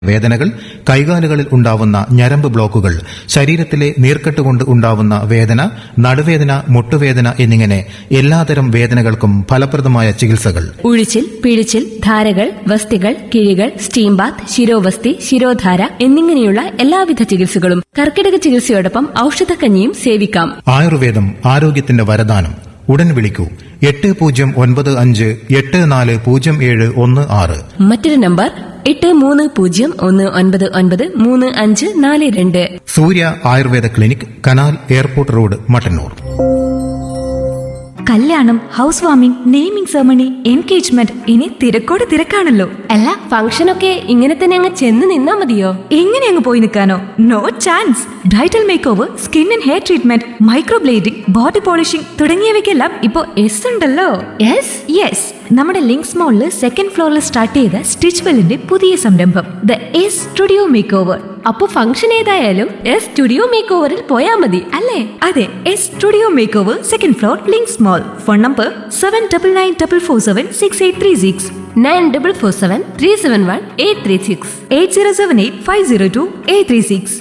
വേദനകൾ, കൈകാലുകളിൽ ഉണ്ടാവുന്ന ഞരമ്പ് ബ്ലോക്കുകൾ, ശരീരത്തിലെ നീർക്കെട്ടുകൊണ്ട് ഉണ്ടാവുന്ന വേദന, നടുവേദന, മുട്ടുവേദന എന്നിങ്ങനെ എല്ലാതരം വേദനകൾക്കും ഫലപ്രദമായ ചികിത്സകൾ. ഉഴിച്ചിൽ, പിഴിച്ചിൽ, ധാരകൾ, വസ്തികൾ, കിഴികൾ, സ്റ്റീം ബാത്ത്, ശിരോവസ്തി, ശിരോധാര എന്നിങ്ങനെയുള്ള എല്ലാവിധ ചികിത്സകളും കർക്കിടക ചികിത്സയോടൊപ്പം ഔഷധക്കഞ്ഞിയും സേവിക്കാം. ആയുർവേദം ആരോഗ്യത്തിന്റെ വരദാനം. ഉടൻ വിളിക്കൂ 8095840716. മറ്റൊരു നമ്പർ 8301993542. സൂര്യ Ayurveda clinic, canal airport road, Mattannur. കല്യാണം, house warming, naming ceremony, engagement, ഇനി തിരക്കോട് തിരക്കാണല്ലോ. അല്ല, ഫംഗ്ഷനൊക്കെ ഇങ്ങനെ തന്നെ അങ്ങ് ചെന്ന് നിന്നാ മതിയോ? എങ്ങനെ അങ്ങ് പോയി നിൽക്കാനോ? No chance. Bridal make over, skin and hair treatment, microblading, body polishing തുടങ്ങിയവയ്ക്കെല്ലാം ഇപ്പോ എസ് ഉണ്ടല്ലോ. യെസ്, നമ്മുടെ ലിങ്ക്സ് മോളിൽ സെക്കൻഡ് ഫ്ലോറിൽ സ്റ്റാർട്ട് ചെയ്ത സ്റ്റിച്ച്വെല്ലിന്റെ പുതിയ സംരംഭം the S studio make over. അപ്പൊ ഫംഗ്ഷൻ ഏതായാലും എസ് സ്റ്റുഡിയോ മേക്ക് ഓവറിൽ പോയാ മതി അല്ലേ? അതെ, S studio make over, second floor, links മോൾ. Phone number 7994476836, 9447371836, 8078502836.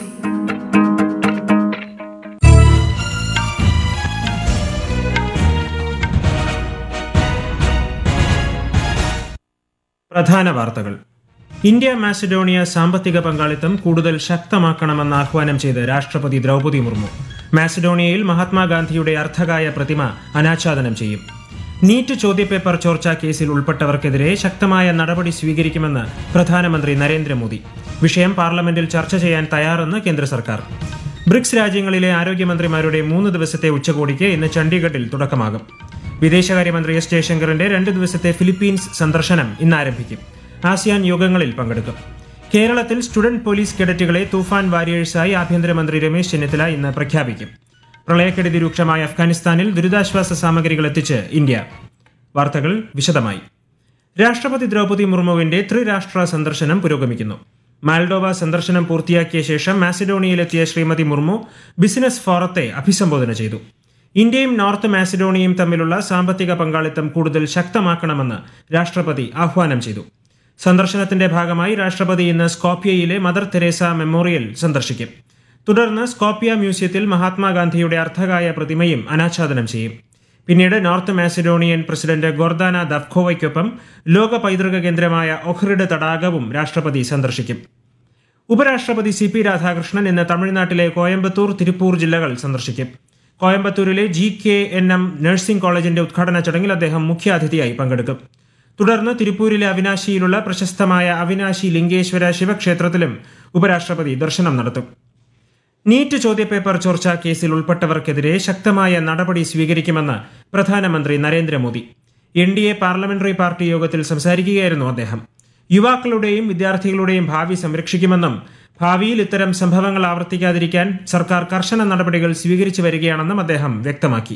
പ്രധാന വാർത്തകൾ. ഇന്ത്യ മാസിഡോണിയ സാമ്പത്തിക പങ്കാളിത്തം കൂടുതൽ ശക്തമാക്കണമെന്ന് ആഹ്വാനം ചെയ്ത് രാഷ്ട്രപതി ദ്രൗപദി മുർമു. മാസിഡോണിയയിൽ മഹാത്മാഗാന്ധിയുടെ അർദ്ധകായ പ്രതിമ അനാച്ഛാദനം ചെയ്യും. നീറ്റ് ചോദ്യപേപ്പർ ചോർച്ചാ കേസിൽ ഉൾപ്പെട്ടവർക്കെതിരെ ശക്തമായ നടപടി സ്വീകരിക്കുമെന്ന് പ്രധാനമന്ത്രി നരേന്ദ്രമോദി. വിഷയം പാർലമെന്റിൽ ചർച്ച ചെയ്യാൻ തയ്യാറെന്ന് കേന്ദ്ര സർക്കാർ. ബ്രിക്സ് രാജ്യങ്ങളിലെ ആരോഗ്യമന്ത്രിമാരുടെ 3 ദിവസത്തെ ഉച്ചകോടിക്ക് ഇന്ന് ചണ്ഡീഗഡിൽ തുടക്കമാകും. വിദേശകാര്യമന്ത്രി എസ് ജയശങ്കറിന്റെ 2 ദിവസത്തെ ഫിലിപ്പീൻസ് സന്ദർശനം ഇന്ന് ആരംഭിക്കും. ആസിയാൻ യോഗങ്ങളിൽ പങ്കെടുക്കും. കേരളത്തിൽ സ്റ്റുഡന്റ് പോലീസ് കേഡറ്റുകളെ തൂഫാൻ വാരിയേഴ്സായി ആഭ്യന്തരമന്ത്രി രമേശ് ചെന്നിത്തല ഇന്ന് പ്രഖ്യാപിക്കും. പ്രളയക്കെടുതി രൂക്ഷമായ അഫ്ഗാനിസ്ഥാനിൽ ദുരിതാശ്വാസ സാമഗ്രികൾ എത്തിച്ച് ഇന്ത്യ. വാർത്തകൾ വിശദമായി. രാഷ്ട്രപതി ദ്രൗപദി മുർമുവിന്റെ ത്രിരാഷ്ട്ര സന്ദർശനം പുരോഗമിക്കുന്നു. മാൽഡോവ സന്ദർശനം പൂർത്തിയാക്കിയ ശേഷം മാസിഡോണിയയിലെത്തിയ ശ്രീമതി മുർമു ബിസിനസ് ഫോറത്തെ അഭിസംബോധന ചെയ്തു. ഇന്ത്യയും നോർത്ത് മാസിഡോണിയയും തമ്മിലുള്ള സാമ്പത്തിക പങ്കാളിത്തം കൂടുതൽ ശക്തമാക്കണമെന്ന് രാഷ്ട്രപതി ആഹ്വാനം ചെയ്തു. സന്ദർശനത്തിന്റെ ഭാഗമായി രാഷ്ട്രപതി ഇന്ന് സ്കോപ്യയിലെ മദർ തെരേസ മെമ്മോറിയൽ സന്ദർശിക്കും. തുടർന്ന് സ്കോപ്യ മ്യൂസിയത്തിൽ മഹാത്മാഗാന്ധിയുടെ അർദ്ധകായ പ്രതിമയും അനാച്ഛാദനം ചെയ്യും. പിന്നീട് നോർത്ത് മാസിഡോണിയൻ പ്രസിഡന്റ് ഗോർദാന ദവ്കോവയ്ക്കൊപ്പം ലോക പൈതൃക കേന്ദ്രമായ ഒഹ്റിഡ് തടാകവും രാഷ്ട്രപതി സന്ദർശിക്കും. ഉപരാഷ്ട്രപതി CP രാധാകൃഷ്ണൻ ഇന്ന് തമിഴ്നാട്ടിലെ കോയമ്പത്തൂർ, തിരുപ്പൂർ ജില്ലകൾ സന്ദർശിക്കും. കോയമ്പത്തൂരിലെ GKNM നഴ്സിംഗ് കോളേജിന്റെ ഉദ്ഘാടന ചടങ്ങിൽ അദ്ദേഹം മുഖ്യാതിഥിയായി പങ്കെടുക്കും. തുടർന്ന് തിരുപ്പൂരിലെ അവിനാശിയിലുള്ള പ്രശസ്തമായ അവിനാശി ലിംഗേശ്വര ശിവക്ഷേത്രത്തിലും ഉപരാഷ്ട്രപതി ദർശനം നടത്തും. നീറ്റ് ചോദ്യപേപ്പർ ചോർച്ചാ കേസിൽ ഉൾപ്പെട്ടവർക്കെതിരെ ശക്തമായ നടപടി സ്വീകരിക്കുമെന്ന് പ്രധാനമന്ത്രി നരേന്ദ്രമോദി. NDA പാർലമെന്ററി പാർട്ടി യോഗത്തിൽ സംസാരിക്കുകയായിരുന്നു അദ്ദേഹം. യുവാക്കളുടെയും വിദ്യാർത്ഥികളുടെയും ഭാവി സംരക്ഷിക്കുമെന്നും ഭാവിയിൽ ഇത്തരം സംഭവങ്ങൾ ആവർത്തിക്കാതിരിക്കാൻ സർക്കാർ കർശന നടപടികൾ സ്വീകരിച്ചു വരികയാണെന്നും അദ്ദേഹം വ്യക്തമാക്കി.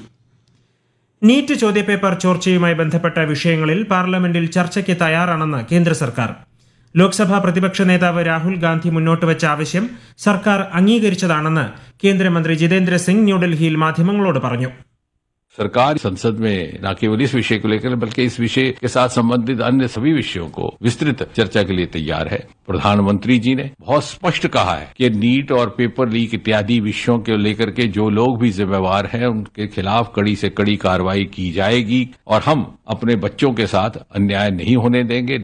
നീറ്റ് ചോദ്യപേപ്പർ ചോർച്ചയുമായി ബന്ധപ്പെട്ട വിഷയങ്ങളിൽ പാർലമെന്റിൽ ചർച്ചയ്ക്ക് തയ്യാറാണെന്ന് കേന്ദ്ര സർക്കാർ. ലോക്സഭാ പ്രതിപക്ഷ നേതാവ് രാഹുൽ ഗാന്ധി മുന്നോട്ട് വെച്ച ആവശ്യം സർക്കാർ അംഗീകരിച്ചതാണെന്ന് കേന്ദ്രമന്ത്രി ജിതേന്ദ്ര സിംഗ് ന്യൂഡൽഹിയിൽ മാധ്യമങ്ങളോട് പറഞ്ഞു. सरकार संसद में न केवल इस विषय को लेकर बल्कि इस विषय के साथ संबंधित अन्य सभी विषयों को विस्तृत चर्चा के लिए तैयार है. प्रधानमंत्री जी ने बहुत स्पष्ट कहा है कि नीट और पेपर लीक इत्यादि विषयों को लेकर के जो लोग भी जिम्मेवार हैं उनके खिलाफ कड़ी से कड़ी कार्रवाई की जाएगी और हम अपने बच्चों के साथ अन्याय नहीं होने देंगे.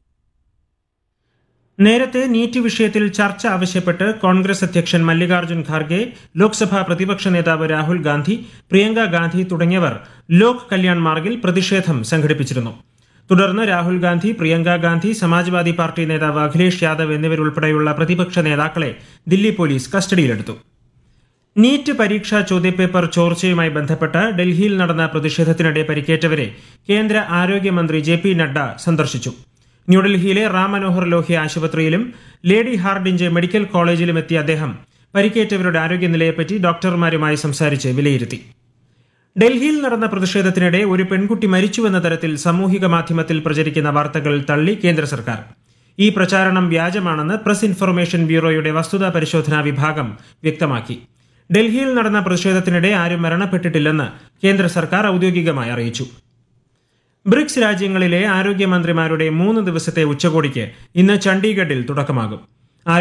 നേരത്തെ നീറ്റ് വിഷയത്തിൽ ചർച്ച ആവശ്യപ്പെട്ട് കോൺഗ്രസ് അധ്യക്ഷൻ മല്ലികാർജ്ജുൻ ഖാർഗെ, ലോക്സഭാ പ്രതിപക്ഷ നേതാവ് രാഹുൽ ഗാന്ധി, പ്രിയങ്ക ഗാന്ധി തുടങ്ങിയവർ ലോക് കല്യാൺ മാർഗിൽ പ്രതിഷേധം സംഘടിപ്പിച്ചിരുന്നു. തുടർന്ന് രാഹുൽ ഗാന്ധി, പ്രിയങ്ക ഗാന്ധി, സമാജ്വാദി പാർട്ടി നേതാവ് അഖിലേഷ് യാദവ് എന്നിവരുൾപ്പെടെയുള്ള പ്രതിപക്ഷ നേതാക്കളെ ദില്ലി പോലീസ് കസ്റ്റഡിയിലെടുത്തു. നീറ്റ് പരീക്ഷാ ചോദ്യപേപ്പർ ചോർച്ചയുമായി ബന്ധപ്പെട്ട് ഡൽഹിയിൽ നടന്ന പ്രതിഷേധത്തിനിടെ പരിക്കേറ്റവരെ കേന്ദ്ര ആരോഗ്യമന്ത്രി JP നഡ്ഡ സന്ദർശിച്ചു. ന്യൂഡൽഹിയിലെ റാം മനോഹർ ലോഹ്യ ആശുപത്രിയിലും ലേഡി ഹാർഡിഞ്ച് മെഡിക്കൽ കോളേജിലും എത്തിയ അദ്ദേഹം പരിക്കേറ്റവരുടെ ആരോഗ്യനിലയെപ്പറ്റി ഡോക്ടർമാരുമായി സംസാരിച്ച് വിലയിരുത്തി. ഡൽഹിയിൽ നടന്ന പ്രതിഷേധത്തിനിടെ ഒരു പെൺകുട്ടി മരിച്ചുവെന്ന തരത്തിൽ സാമൂഹിക മാധ്യമത്തിൽ പ്രചരിക്കുന്ന വാർത്തകൾ തള്ളി കേന്ദ്ര സർക്കാർ. ഈ പ്രചാരണം വ്യാജമാണെന്ന് പ്രസ് ഇൻഫർമേഷൻ ബ്യൂറോയുടെ വസ്തുതാ പരിശോധനാ വിഭാഗം വ്യക്തമാക്കി. ഡൽഹിയിൽ നടന്ന പ്രതിഷേധത്തിനിടെ ആരും മരണപ്പെട്ടിട്ടില്ലെന്ന് കേന്ദ്ര സർക്കാർ ഔദ്യോഗികമായി അറിയിച്ചു. ബ്രിക്സ് രാജ്യങ്ങളിലെ ആരോഗ്യമന്ത്രിമാരുടെ 3 ദിവസത്തെ ഉച്ചകോടിക്ക് ഇന്ന് ചണ്ഡീഗഡിൽ തുടക്കമാകും.